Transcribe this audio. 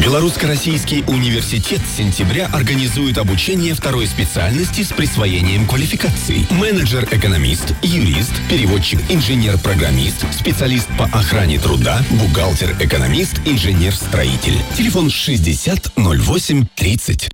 Белорусско-Российский университет с сентября организует обучение второй специальности с присвоением квалификаций. Менеджер-экономист, юрист, переводчик, инженер-программист, специалист по охране труда, бухгалтер-экономист, инженер-строитель. Телефон 60 08 30.